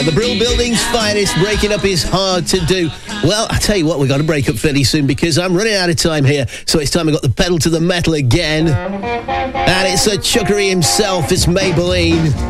The Brill Building's finest, breaking up is hard to do. Well, I tell you what, we've got to break up fairly soon because I'm running out of time here. So it's time I got the pedal to the metal again. And it's a chuckery himself, it's Maybelline.